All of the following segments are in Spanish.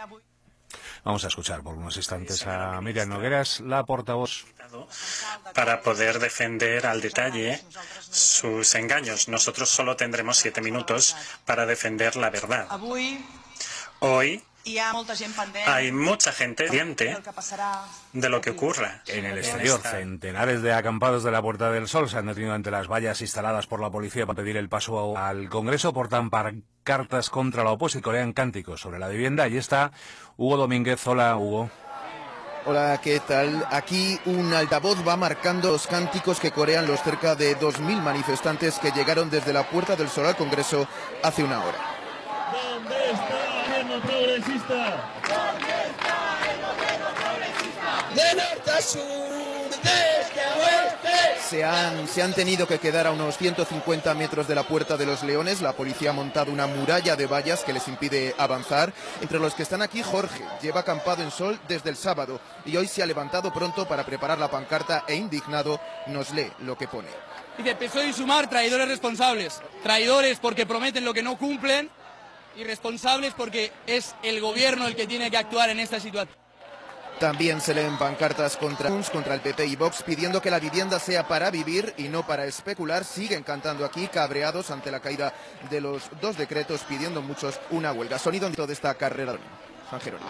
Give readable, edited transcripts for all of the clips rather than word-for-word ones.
Vamos a escuchar por unos instantes a Míriam Nogueras, la portavoz. Para poder defender al detalle sus engaños. Nosotros solo tendremos 7 minutos para defender la verdad. Hoy hay mucha gente pendiente de lo que ocurra. En el exterior, centenares de acampados de la Puerta del Sol se han detenido ante las vallas instaladas por la policía para pedir el paso al Congreso. Portan pancartas contra la oposición y corean cánticos sobre la vivienda. Allí está Hugo Domínguez. Hola, Hugo. Hola, ¿qué tal? Aquí un altavoz va marcando los cánticos que corean los cerca de 2.000 manifestantes que llegaron desde la Puerta del Sol al Congreso hace una hora. ¿Dónde está el gobierno progresista? ¿Dónde está el gobierno progresista? De norte a sur, de este a oeste. Se han tenido que quedar a unos 150 metros de la Puerta de los Leones. La policía ha montado una muralla de vallas que les impide avanzar. Entre los que están aquí, Jorge lleva acampado en Sol desde el sábado y hoy se ha levantado pronto para preparar la pancarta e indignado nos lee lo que pone. Dice PSOE y Sumar, traidores responsables. Traidores porque prometen lo que no cumplen y responsables porque es el gobierno el que tiene que actuar en esta situación. También se leen pancartas contra el PP y Vox pidiendo que la vivienda sea para vivir y no para especular. Siguen cantando aquí, cabreados ante la caída de los 2 decretos, pidiendo muchos una huelga. Sonido de esta carrera. San Jerónimo.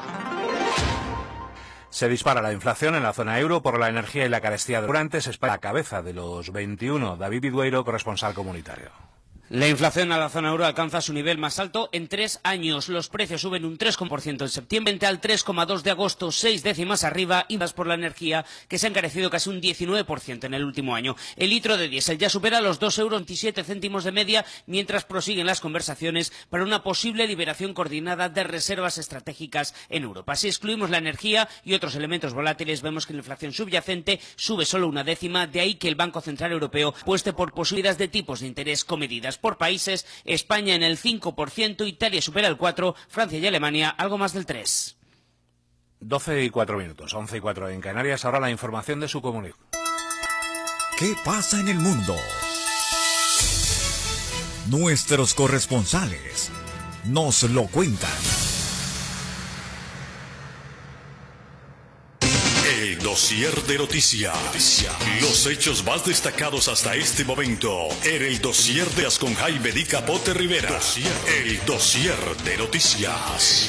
Se dispara la inflación en la zona euro por la energía y la carestía de carburante. Se espera la cabeza de los 21. David Vidueiro, corresponsal comunitario. La inflación a la zona euro alcanza su nivel más alto en 3 años. Los precios suben un 3% en septiembre frente al 3,2% de agosto, 6 décimas arriba, y más por la energía, que se ha encarecido casi un 19% en el último año. El litro de diésel ya supera los 2,27 euros de media, mientras prosiguen las conversaciones para una posible liberación coordinada de reservas estratégicas en Europa. Si excluimos la energía y otros elementos volátiles, vemos que la inflación subyacente sube solo 1 décima, de ahí que el Banco Central Europeo apueste por posibilidades de tipos de interés comedidas por países. España en el 5%, Italia supera el 4%, Francia y Alemania algo más del 3%. 12:04, 11:04 en Canarias. Ahora la información de su comunidad. ¿Qué pasa en el mundo? Nuestros corresponsales nos lo cuentan. El dossier de noticias. Los hechos más destacados hasta este momento en el dossier de las con Jaime Di Capote Rivera. El dossier de noticias.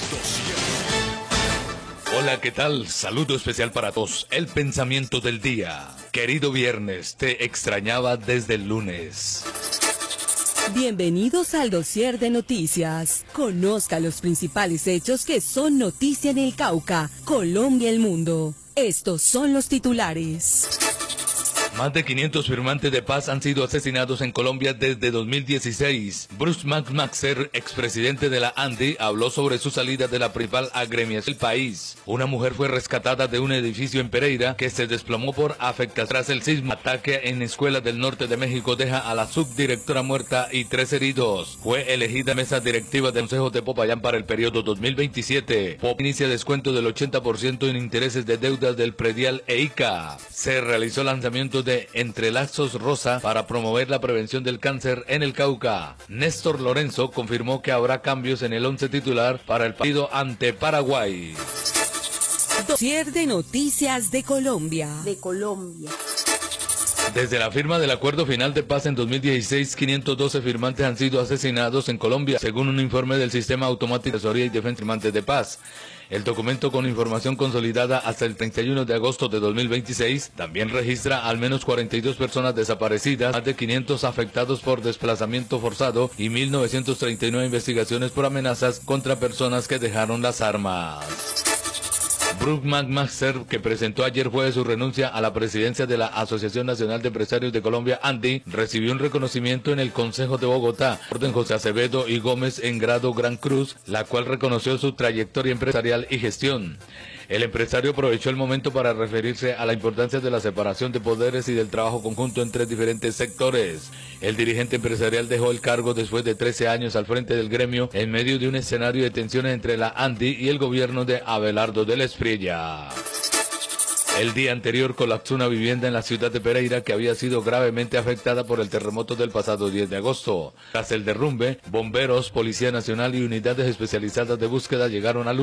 Hola, ¿qué tal? Saludo especial para todos. El pensamiento del día. Querido viernes, te extrañaba desde el lunes. Bienvenidos al dossier de noticias. Conozca los principales hechos que son noticia en el Cauca, Colombia y el mundo. Estos son los titulares. Más de 500 firmantes de paz han sido asesinados en Colombia desde 2016. Bruce McMaster, expresidente de la ANDI, habló sobre su salida de la principal agremiación del país. Una mujer fue rescatada de un edificio en Pereira que se desplomó por afectación tras el sismo. Ataque en escuela del norte de México deja a la subdirectora muerta y 3 heridos. Fue elegida mesa directiva del Consejo de Popayán para el periodo 2027. Pop inicia descuento del 80% en intereses de deudas del predial e ICA. Se realizó lanzamiento de Entrelazos Rosa para promover la prevención del cáncer en el Cauca. Néstor Lorenzo confirmó que habrá cambios en el 11 titular para el partido ante Paraguay. Dossier de noticias de Colombia. Desde la firma del acuerdo final de paz en 2016, 512 firmantes han sido asesinados en Colombia, según un informe del Sistema Automático de Asesoría y Defensa de Firmantes de Paz. El documento, con información consolidada hasta el 31 de agosto de 2026, también registra al menos 42 personas desaparecidas, más de 500 afectados por desplazamiento forzado y 1.939 investigaciones por amenazas contra personas que dejaron las armas. Bruce McMaster, que presentó ayer jueves su renuncia a la presidencia de la Asociación Nacional de Empresarios de Colombia, ANDI, recibió un reconocimiento en el Consejo de Bogotá, Orden José Acevedo y Gómez en grado Gran Cruz, la cual reconoció su trayectoria empresarial y gestión. El empresario aprovechó el momento para referirse a la importancia de la separación de poderes y del trabajo conjunto entre diferentes sectores. El dirigente empresarial dejó el cargo después de 13 años al frente del gremio en medio de un escenario de tensiones entre la ANDI y el gobierno de Abelardo del Espriella. El día anterior colapsó una vivienda en la ciudad de Pereira que había sido gravemente afectada por el terremoto del pasado 10 de agosto. Tras el derrumbe, bomberos, Policía Nacional y unidades especializadas de búsqueda llegaron al lugar.